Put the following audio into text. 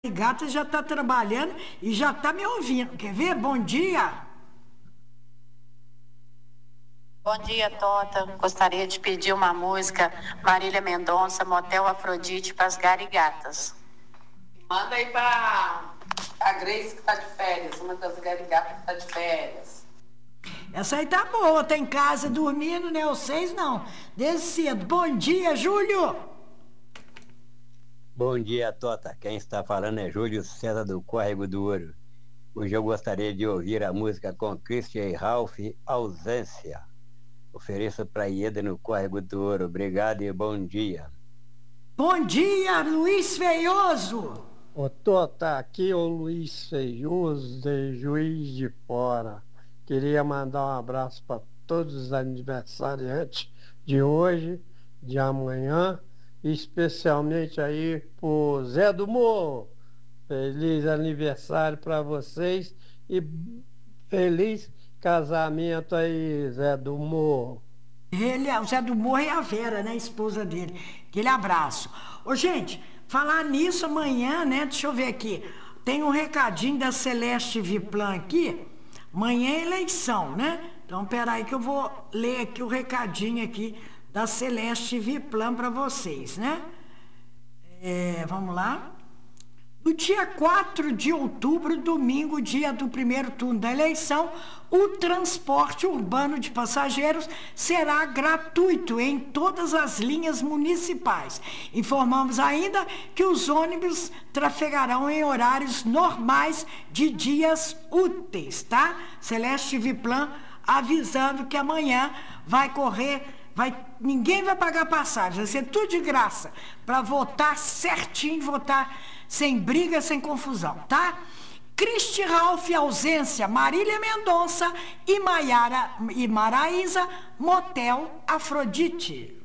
Gata já está trabalhando e já está me ouvindo. Quer ver? Bom dia. Bom dia, Tota. Gostaria de pedir uma música Marília Mendonça, Motel Afrodite para as garigatas. Manda aí para a Grace que está de férias, uma das garigatas que está de férias. Essa aí tá boa, tá em casa dormindo, né? Vocês não. Desde cedo. Bom dia, Júlio. Bom dia, Tota. Quem está falando é Júlio César do Córrego do Ouro. Hoje eu gostaria de ouvir a música com Christian e Ralph, Ausência. Ofereço para Ieda no Córrego do Ouro. Obrigado e bom dia. Bom dia, Luiz Feioso. Ô Tota, aqui é o Luiz Feioso de Juiz de Fora. Queria mandar um abraço para todos os aniversariantes de hoje, de amanhã, especialmente aí pro Zé do Morro. Feliz aniversário para vocês e feliz casamento aí, Zé do Morro. O Zé do Morro e a Vera, né? A esposa dele. Aquele abraço. Ô, gente, falar nisso amanhã, né? Deixa eu ver aqui. Tem um recadinho da Celeste Viplan aqui. Amanhã é eleição, né? Então, peraí que eu vou ler aqui o recadinho aqui da Celeste Viplan para vocês, né? Vamos lá. No dia 4 de outubro, domingo, dia do primeiro turno da eleição, o transporte urbano de passageiros será gratuito em todas as linhas municipais. Informamos ainda que os ônibus trafegarão em horários normais de dias úteis, tá? Celeste Viplan avisando que amanhã vai correr. Ninguém vai pagar passagem, vai ser tudo de graça, para votar certinho, votar sem briga, sem confusão, tá? Cristi Ralph, ausência, Marília Mendonça e Maraísa, Motel Afrodite.